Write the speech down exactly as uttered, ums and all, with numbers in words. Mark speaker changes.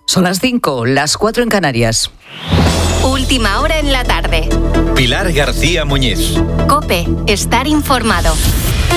Speaker 1: Son las cinco, las cuatro en Canarias.
Speaker 2: Última hora en la tarde.
Speaker 3: Pilar García Muñiz.
Speaker 2: COPE, estar informado.